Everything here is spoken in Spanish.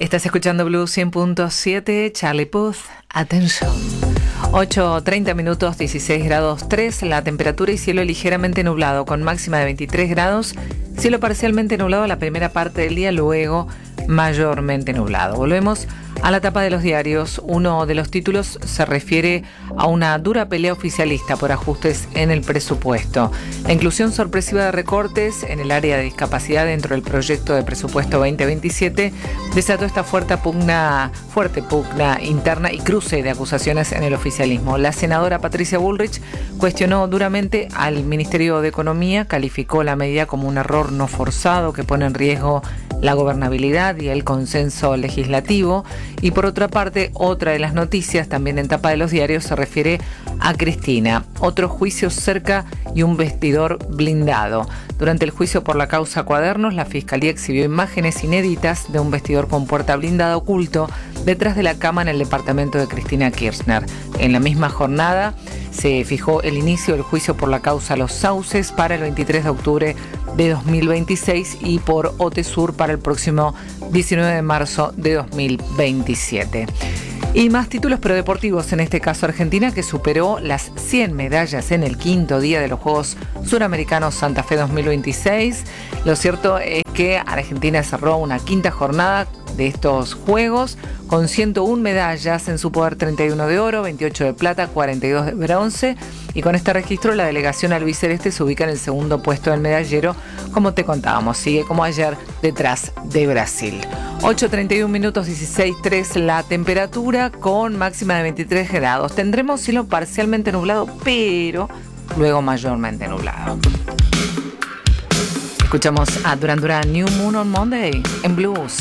Estás escuchando Blue 100.7, Charlie Puth, atención. 8:30 minutos, 16 grados 3, la temperatura y cielo ligeramente nublado, con máxima de 23 grados, cielo parcialmente nublado la primera parte del día, luego mayormente nublado. Volvemos a la tapa de los diarios. Uno de los títulos se refiere a una dura pelea oficialista por ajustes en el presupuesto. La inclusión sorpresiva de recortes en el área de discapacidad dentro del proyecto de presupuesto 2027 desató esta fuerte pugna interna y cruce de acusaciones en el oficialismo. La senadora Patricia Bullrich cuestionó duramente al Ministerio de Economía, calificó la medida como un error no forzado que pone en riesgo la gobernabilidad y el consenso legislativo. Y por otra parte, otra de las noticias, también en tapa de los diarios, se refiere a Cristina. Otro juicio cerca y un vestidor blindado. Durante el juicio por la causa Cuadernos, la Fiscalía exhibió imágenes inéditas de un vestidor con puerta blindada oculto detrás de la cama en el departamento de Cristina Kirchner. En la misma jornada se fijó el inicio del juicio por la causa Los Sauces para el 23 de octubre de 2026 y por OTESUR para el próximo 19 de marzo de 2027. Y más títulos, pero deportivos, en este caso Argentina, que superó las 100 medallas en el quinto día de los Juegos Suramericanos Santa Fe 2026. Lo cierto es que Argentina cerró una quinta jornada de estos Juegos con 101 medallas en su poder, 31 de oro, 28 de plata, 42 de bronce, y con este registro la delegación albiceleste se ubica en el segundo puesto del medallero, como te contábamos, sigue como ayer detrás de Brasil. 8:31 minutos, 16:03 la temperatura con máxima de 23 grados. Tendremos cielo parcialmente nublado, pero luego mayormente nublado. Escuchamos a Duran Duran, New Moon on Monday en Blue